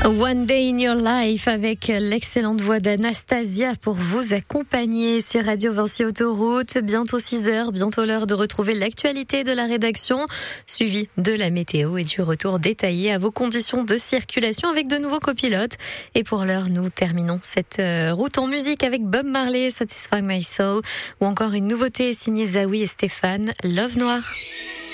One Day in Your Life avec l'excellente voix d'Anastasia pour vous accompagner sur Radio Vinci Autoroute. Bientôt 6h, bientôt l'heure de retrouver l'actualité de la rédaction, suivi de la météo et du retour détaillé à vos conditions de circulation avec de nouveaux copilotes. Et pour l'heure, nous terminons cette route en musique avec Bob Marley, Satisfy My Soul, ou encore une nouveauté signée Zawi et Stéphane, Love Noir.